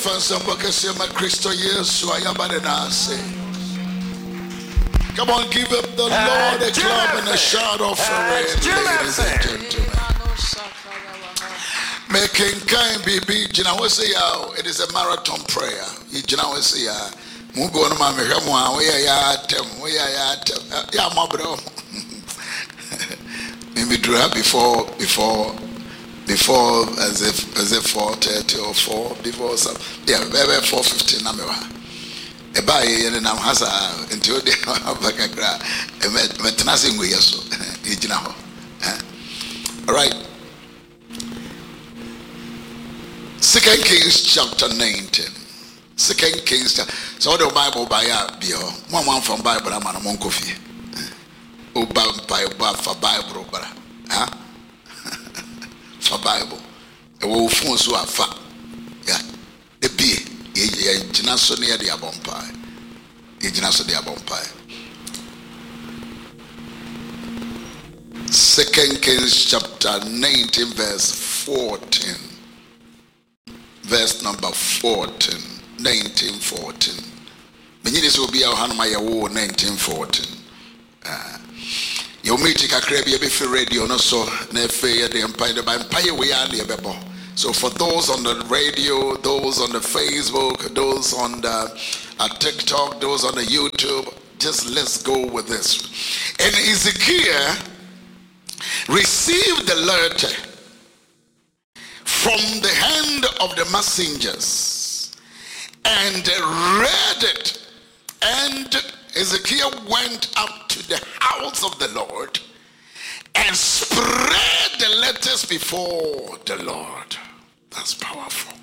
Come on, give up the Lord a clap and a shout of praise, ladies and gentlemen. Making kind baby, it is a marathon prayer. Mugo no mama hwemo we ya atem ya mabro maybe drew her before as if 4:30 or 4 before some 4:15 na mewa e ba ye ne nam hasa nti odi abakakra e metena se ngwe yeso e gina ho all right. 2 Kings chapter 19. 2 Kings. So the Bible by bio. One from Bible I'm on coffee. Oh, Bible for Bible, huh? For Bible. A wolf so a fa. Yeah. The be a ginaso near the abompai. A ginaso the abompai. 2 Kings chapter 19 verse 14. Verse number 14. 1914. This will be our Hanmaya War 1914. You meet Kakrabi before radio, no so nefe the empire we are near Bebo. So for those on the radio, those on the Facebook, those on the TikTok, those on the YouTube, just let's go with this. And Ezekiel received the letter from the hand of the messengers and read it, and Ezekiel went up to the house of the Lord and spread the letters before the Lord. That's powerful.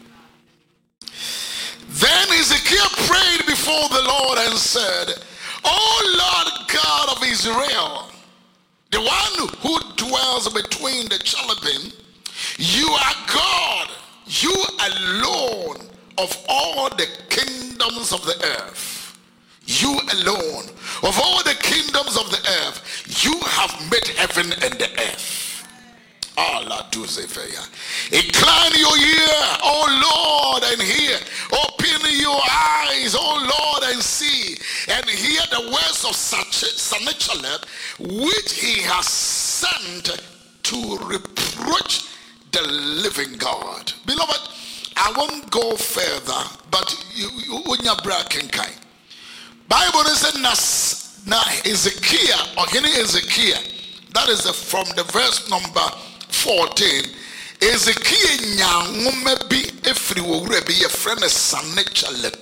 Then Ezekiel prayed before the Lord and said, "O Lord God of Israel, the one who dwells between the cherubim, you are God, you alone of all the kingdoms of the earth. You alone of all the kingdoms of the earth, you have made heaven and the earth." Allah do say fair. Incline your ear, O Lord, and hear. Open your eyes, O Lord, and see, and hear the words of Sennacherib, which he has sent to reproach the living God. Beloved, I won't go further, but you kind. Bible said na Ezekiel, or Ezekiel, that is from the verse number 14. Ezekiel nyangume bi efri wowure bi ye friend Sennacherib.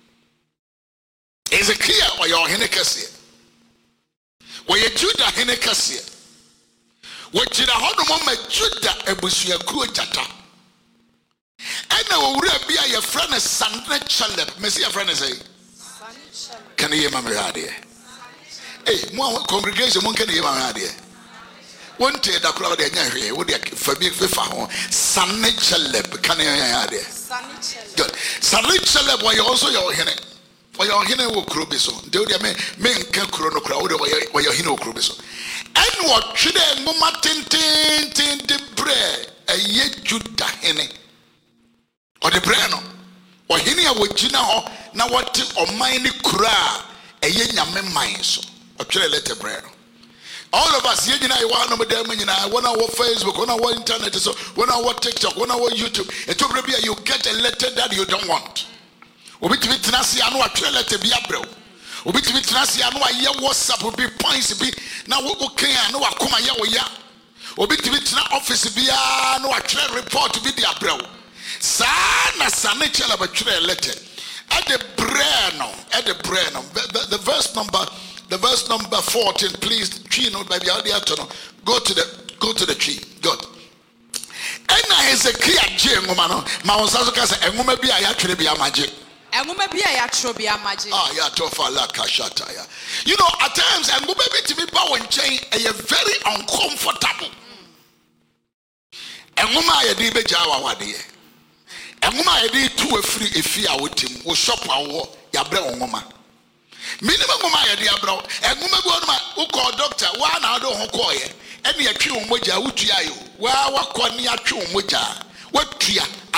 Ezekiel or your Henekase. Where you Judah Henekase. What you the Honoma Judah Ebusia Kujata. And now we be a friend of Sennacherib. Messi a friend say. Can you hear my radio? Hey, more congregation, one can hear my radio. One day the crowd here would be Sennacherib. Can you hear radio? Good. Sennacherib, why also your hene? Why your hene will crubiso? Do you mean can chrono crowd where your hino crubiso? And what should a moment tin the bread a ye Judah hene? Or the brano, or hinia would Gina now what or mindy cra a yenya mine or let a brano. All of us, you know, I want to one our Facebook, one our internet, so one our TikTok, one our YouTube. It will be you get a letter that you don't want. Obit Nasi and what letter be a bro. Obit Nasi and what your WhatsApp will be points be now okay, I know I come a ya. Obit office be a no report to be the bro. Sana Sennacherib a letter at the brano, the verse number 14, please. Tree note by the audio. Go to the tree. Good. And Hezekiah J. Mumano, Maunsazuka said, and woman be I actually be a magic. And woman be I actually be a magic. Ah, ya tofa la kashataya. You know, at times, and woman be to be bow and chain a very uncomfortable. And woman I did be Jawa wadi. And woman I did to a free if you are with him, will shop our war, ya brown woman. Minimum my idea, bro. And woman go my uko doctor, one out of Hokoye, and the true moja, which you, well, what quania true moja, what tria,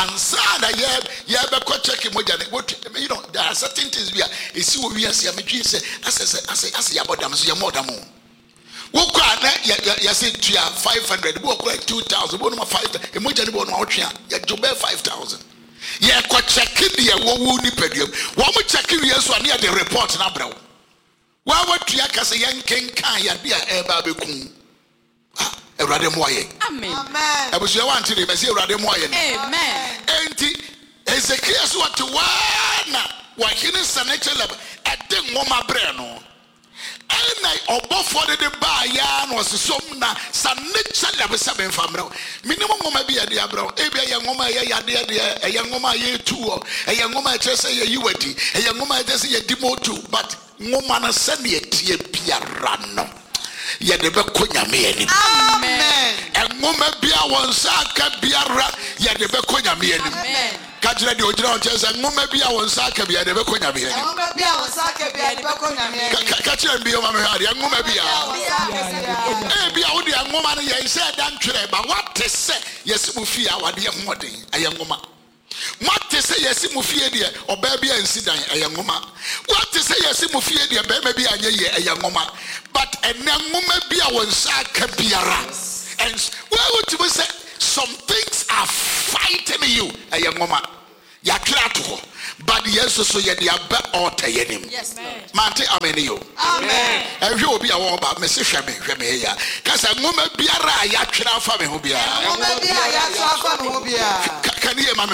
and sada yebe check him. You know, there are certain things we see what we are saying. As yabodam so yamodam. What you say 500, what 2,000, what 5,000, emoji what ya jobe 5,000. Yeah, ko check the wo ni pedum. What we check we so near the report na bra. Wa what ya ka say yan kenkan ya bia e ba bekum. Ewrade moye. Amen. Amen. Abusu want to me say ewrade moye. Amen. Enti Ezekiel so what wana wa hini sanache lab e de ngoma bre no. Ena obofo de ba ya no sesom na sanache lab sebe famra. Minimum ngoma bi ade abra. E bia ye ngoma ye yade de ye ngoma ye tuo. E ye ngoma chese ye yiwadi. E ye ngoma chese ye dimotu but ngoma na se ne tie biara no. Ya debe konyame ani. Amen. Engoma bia wonsa ka biara ya debe konyame ani. Amen. Kajira di ojira onchese engoma bia wonsa ka bia debe konyame ani. Engoma bia wonsa ka bia debe konyame ani. Kajira mbi o mama hadi engoma bia. Bia wodi engoma no ye se dan twere ba what se yesimu fi awade hoden ayengoma. What to say yes mufie de obaby ansidan ayangoma. What to say yes mufie de be maybe anye ayangoma. But enangoma bia wonsa ka biara. And where would you say some things are fighting you ayangoma. Ya krato. But yes so ye de aba alter yenim. Yes mante amen yo. Amen. Ehwe obi a wo ba me se hweme ya. Kasa ngoma biara ya twera fa me ho bia. Ngoma biara ya twera fa me ho bia. Can you hear me?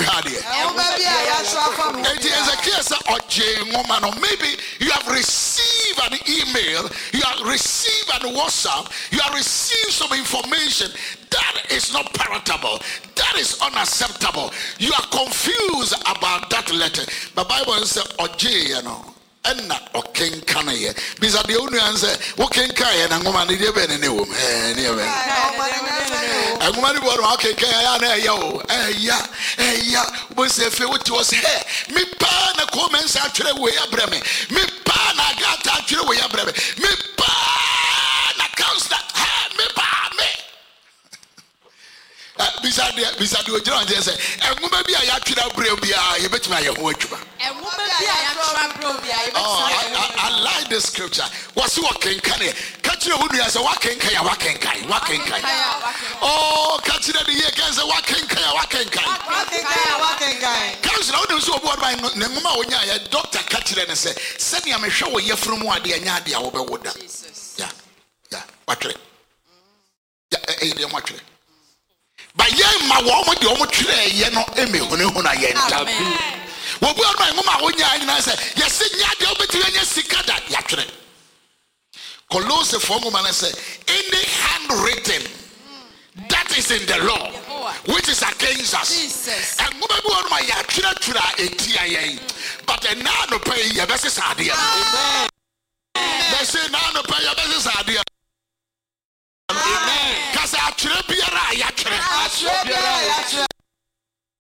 Maybe you have received an email, you have received an WhatsApp, you have received some information that is not palatable, that is unacceptable. You are confused about that letter. The Bible says, "Oje, you know." And not okay, can I? Because the only answer, what can I? And I'm going to be in the room. I'm going to be okay. Yeah. Was if it was here. Me pan a comments actually way up breme. Me pan a got actually way up breme. Me pan a counselor. Me pan me. Beside the original, say, and woman be a yakira brevia, you bet my watchman. I like this scripture. What's walking canny? Catch your wood as a walking kaya, walking kaya. Oh, catch it at the year as a walking kaya. Comes out of so what my Nemuma when I doctor catch it and say, send me a show ye from what the Anyadia over water. Yeah, watch it. Yeah, watch it. But yen ma wo mo de o mo twere ye no eme hunehuna ye nta wo bu ma ngoma wo nya ina se ye se nya de obeti nya sika da ya twere Colossians 4 say any handwritten that is in the law which is against us and ngoma bi wo ma ya twere etia ye but na no pay ye be se sade amen they say na no pay ye be